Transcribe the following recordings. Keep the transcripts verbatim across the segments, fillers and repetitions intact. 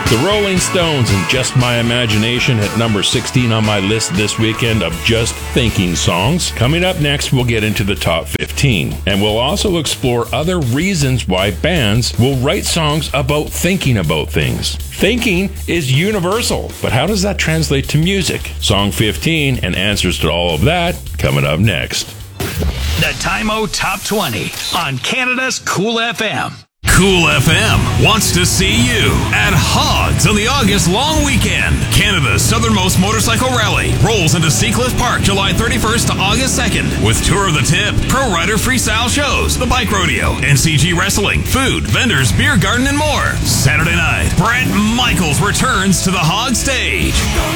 The Rolling Stones and Just My Imagination hit number sixteen on my list this weekend of just thinking songs. Coming up next, we'll get into the top fifteen. And we'll also explore other reasons why bands will write songs about thinking about things. Thinking is universal, but how does that translate to music? Song fifteen and answers to all of that coming up next. The Time-O Top twenty on Canada's Cool F M. Cool F M wants to see you at Hogs on the August long weekend. Canada's southernmost motorcycle rally rolls into Seacliff Park July thirty-first to August second with Tour of the Tip, Pro Rider freestyle shows, the bike rodeo, N C G wrestling, food, vendors, beer garden, and more. Saturday night, Brett Michaels returns to the Hog stage,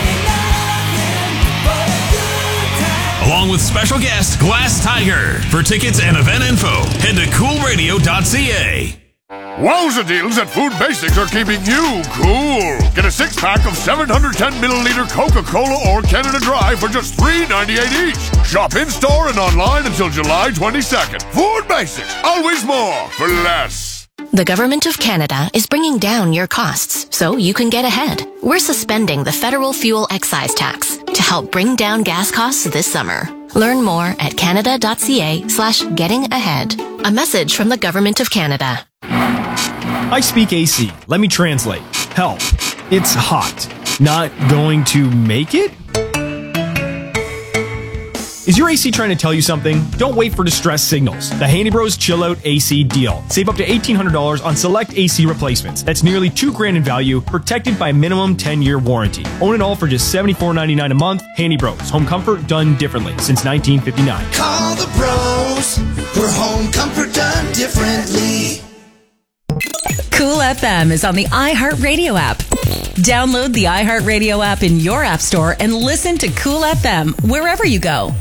along with special guest Glass Tiger. For tickets and event info, head to cool radio dot c a. Wowza deals at Food Basics are keeping you cool. Get a six-pack of seven hundred ten milliliter Coca-Cola or Canada Dry for just three ninety-eight each. Shop in-store and online until July twenty-second. Food Basics, always more for less. The Government of Canada is bringing down your costs so you can get ahead. We're suspending the federal fuel excise tax to help bring down gas costs this summer. Learn more at canada dot c a slash getting ahead. A message from the Government of Canada. I speak A C. Let me translate. Help. It's hot. Not going to make it? Is your A C trying to tell you something? Don't wait for distress signals. The Handy Bros Chill Out A C deal. Save up to eighteen hundred dollars on select A C replacements. That's nearly two grand in value, protected by minimum ten-year warranty. Own it all for just seventy-four ninety-nine a month. Handy Bros. Home comfort done differently since nineteen fifty-nine. Call the pros for home comfort done differently. Cool F M is on the iHeartRadio app. Download the iHeartRadio app in your app store and listen to Cool F M wherever you go.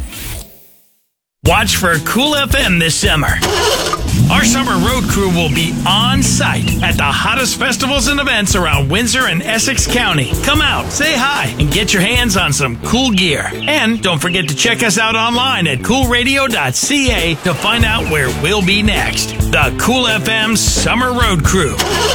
Watch for Cool F M this summer. Our summer road crew will be on site at the hottest festivals and events around Windsor and Essex County. Come out, say hi, and get your hands on some cool gear. And don't forget to check us out online at cool radio dot c a to find out where we'll be next. The Cool F M Summer Road Crew.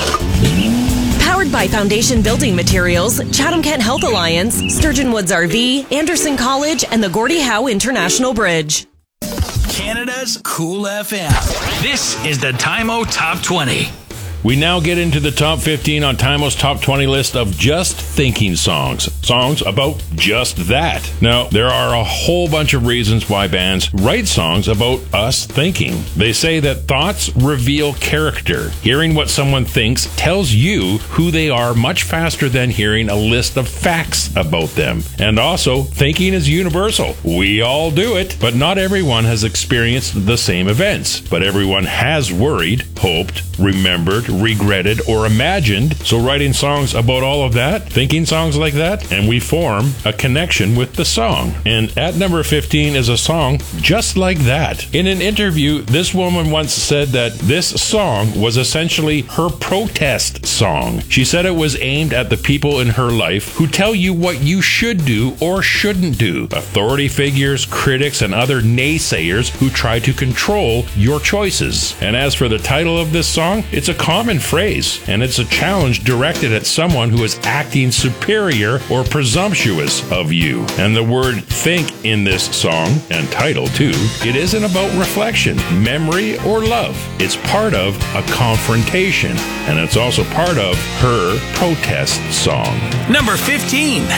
Powered by Foundation Building Materials, Chatham-Kent Health Alliance, Sturgeon Woods R V, Anderson College, and the Gordie Howe International Bridge. Canada's Cool F M. This is the Time-O Top twenty. We now get into the top fifteen on Time-O's top twenty list of just thinking songs. Songs about just that. Now, there are a whole bunch of reasons why bands write songs about us thinking. They say that thoughts reveal character. Hearing what someone thinks tells you who they are much faster than hearing a list of facts about them. And also, thinking is universal. We all do it, but not everyone has experienced the same events. But everyone has worried, hoped, remembered, regretted, or imagined. So writing songs about all of that, thinking songs like that, and we form a connection with the song. And at number fifteen is a song just like that. In an interview, this woman once said that this song was essentially her protest song. She said it was aimed at the people in her life who tell you what you should do or shouldn't do. Authority figures, critics, and other naysayers who try to control your choices. And as for the title of this song, it's a common phrase, and it's a challenge directed at someone who is acting superior or presumptuous of you. And the word think in this song, and title too, it isn't about reflection, memory, or love. It's part of a confrontation, and it's also part of her protest song. Number fifteen.